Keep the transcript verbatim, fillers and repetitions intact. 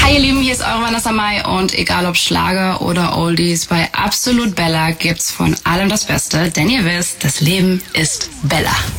Hi ihr Lieben, hier ist eure Vanessa Mai und egal ob Schlager oder Oldies, bei Absolut Bella gibt's von allem das Beste, denn ihr wisst, das Leben ist Bella.